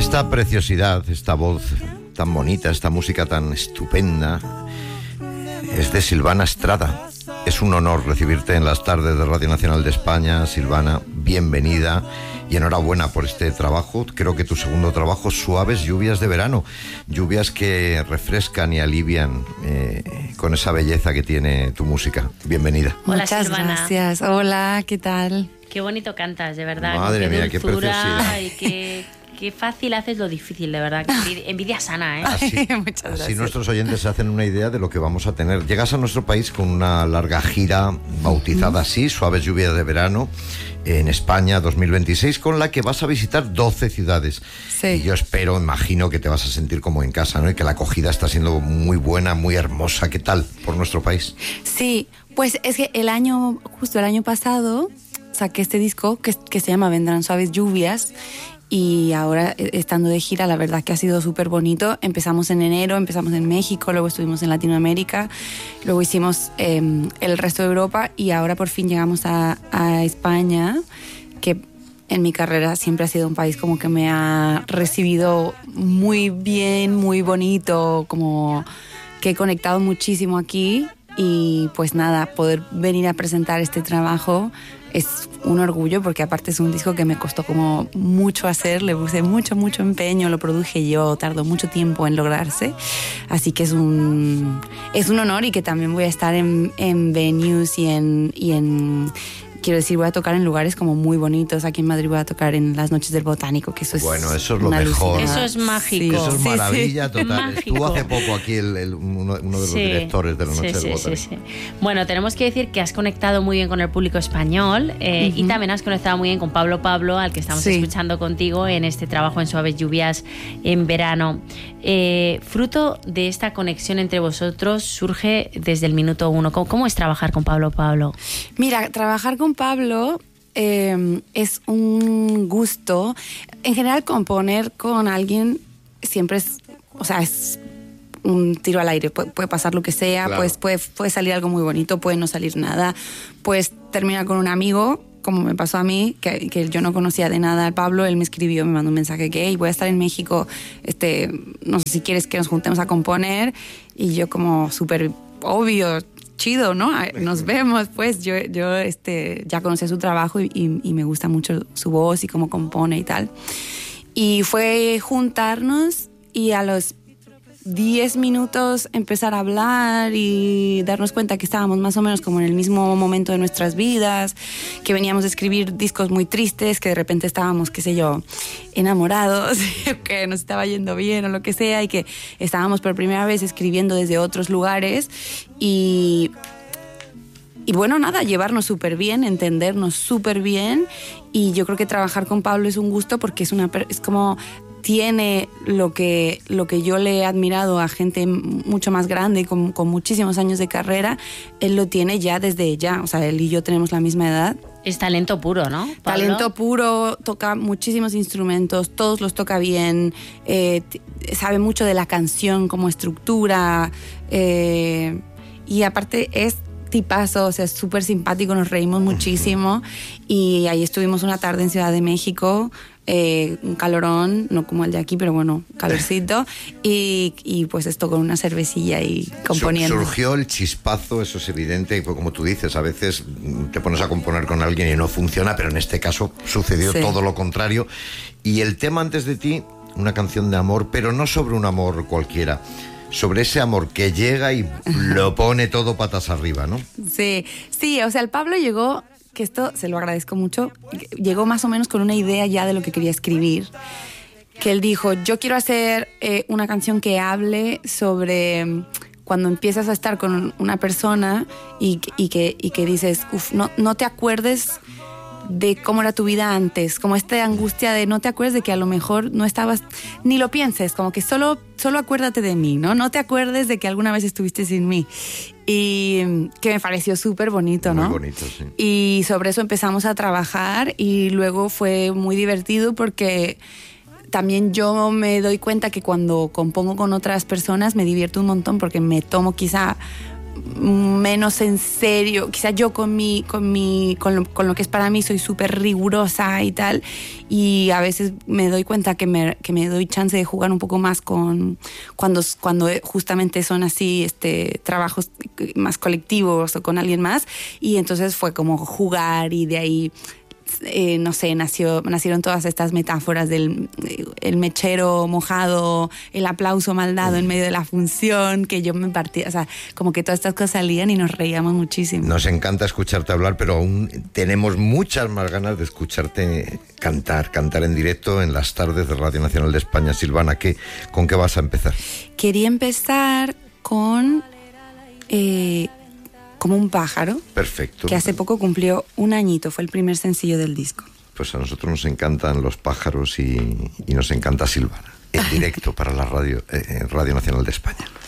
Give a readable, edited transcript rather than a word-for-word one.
Esta preciosidad, esta voz tan bonita, esta música tan estupenda, es de Silvana Estrada. Es un honor recibirte en las tardes de Radio Nacional de España. Silvana, bienvenida y enhorabuena por este trabajo. Creo que tu segundo trabajo, Suaves lluvias de verano. Lluvias que refrescan y alivian con esa belleza que tiene tu música. Bienvenida. Hola, muchas Silvana. Gracias. Hola, ¿qué tal? Qué bonito cantas, de verdad. Madre mía, qué preciosidad. Y qué fácil haces lo difícil, de verdad. Envidia sana, ¿eh? Así, Muchas gracias. así nuestros oyentes se hacen una idea de lo que vamos a tener. Llegas a nuestro país con una larga gira bautizada así, Suaves lluvias de verano, en España 2026, con la que vas a visitar 12 ciudades. Sí. Y yo imagino que te vas a sentir como en casa, ¿no? Y que la acogida está siendo muy buena, muy hermosa. ¿Qué tal por nuestro país? Sí, pues es que justo el año pasado, saqué este disco que se llama Vendrán Suaves Lluvias. Y ahora, estando de gira, la verdad que ha sido súper bonito. Empezamos en enero, empezamos en México, luego estuvimos en Latinoamérica, luego hicimos el resto de Europa y ahora por fin llegamos a España, que en mi carrera siempre ha sido un país como que me ha recibido muy bien, muy bonito, como que he conectado muchísimo aquí. Y pues nada, poder venir a presentar este trabajo es un orgullo, porque aparte es un disco que me costó como mucho hacer, le puse mucho empeño, lo produje yo, tardó mucho tiempo en lograrse, así que es un honor, y que también voy a estar en venues y en quiero decir, voy a tocar en lugares como muy bonitos. Aquí en Madrid voy a tocar en las Noches del Botánico, que eso es... Bueno, eso es lo mejor. Eso es mágico. Eso es maravilla total. Mágico. Estuvo hace poco aquí uno de los directores de las Noches del Botánico. Sí. Bueno, tenemos que decir que has conectado muy bien con el público español y también has conectado muy bien con Pablo, al que estamos escuchando contigo en este trabajo en Suaves lluvias en verano. Fruto de esta conexión entre vosotros surge desde el minuto uno. ¿Cómo es trabajar con Pablo? Mira, trabajar con Pablo es un gusto. En general, componer con alguien siempre es un tiro al aire. Puede pasar lo que sea, claro. Pues puede salir algo muy bonito, puede no salir nada. Puedes terminar con un amigo, como me pasó a mí, que yo no conocía de nada al Pablo. Él me escribió, me mandó un mensaje que hey, voy a estar en México, no sé si quieres que nos juntemos a componer. Y yo como súper obvio, chido, ¿no? Nos vemos, pues. Yo ya conocí su trabajo y me gusta mucho su voz y cómo compone y tal. Y fue juntarnos y a los 10 minutos empezar a hablar y darnos cuenta que estábamos más o menos como en el mismo momento de nuestras vidas, que veníamos de escribir discos muy tristes, que de repente estábamos, qué sé yo, enamorados, que nos estaba yendo bien o lo que sea, y que estábamos por primera vez escribiendo desde otros lugares y bueno, nada, llevarnos súper bien, entendernos súper bien. Y yo creo que trabajar con Pablo es un gusto, porque es como... tiene lo que yo le he admirado a gente mucho más grande, con muchísimos años de carrera. Él lo tiene ya desde ya. O sea, él y yo tenemos la misma edad. Es talento puro, ¿no, Pablo? Talento puro, toca muchísimos instrumentos, todos los toca bien, sabe mucho de la canción como estructura, y aparte es tipazo, o sea, es súper simpático, nos reímos muchísimo. Y ahí estuvimos una tarde en Ciudad de México, un calorón, no como el de aquí, pero bueno, calorcito, y pues esto con una cervecilla y componiendo. Surgió el chispazo, eso es evidente, y como tú dices, a veces te pones a componer con alguien y no funciona, pero en este caso sucedió todo lo contrario. Y el tema Antes de ti, una canción de amor, pero no sobre un amor cualquiera, sobre ese amor que llega y lo pone todo patas arriba, ¿no? Sí, o sea, el Pablo llegó, que esto se lo agradezco mucho, llegó más o menos con una idea ya de lo que quería escribir, que él dijo, yo quiero hacer una canción que hable sobre cuando empiezas a estar con una persona y que dices, no te acuerdes de cómo era tu vida antes, como esta angustia de no te acuerdes de que a lo mejor no estabas, ni lo pienses, como que solo acuérdate de mí, no te acuerdes de que alguna vez estuviste sin mí. Y que me pareció súper bonito, ¿no? Muy bonito, sí. Y sobre eso empezamos a trabajar y luego fue muy divertido, porque también yo me doy cuenta que cuando compongo con otras personas me divierto un montón, porque me tomo quizá menos en serio. Quizás yo con lo que es para mí soy súper rigurosa y tal, y a veces me doy cuenta que me doy chance de jugar un poco más cuando justamente son así trabajos más colectivos o con alguien más, y entonces fue como jugar, y de ahí no sé, nacieron todas estas metáforas del el mechero mojado, el aplauso mal dado en medio de la función, que yo me partía, o sea, como que todas estas cosas salían y nos reíamos muchísimo. Nos encanta escucharte hablar, pero aún tenemos muchas más ganas de escucharte cantar en directo en las tardes de Radio Nacional de España. Silvana, ¿con qué vas a empezar? Quería empezar con Como un pájaro. Perfecto. Que hace poco cumplió 1 añito, fue el primer sencillo del disco. Pues a nosotros nos encantan los pájaros y nos encanta Silvana. En directo para la Radio Nacional de España.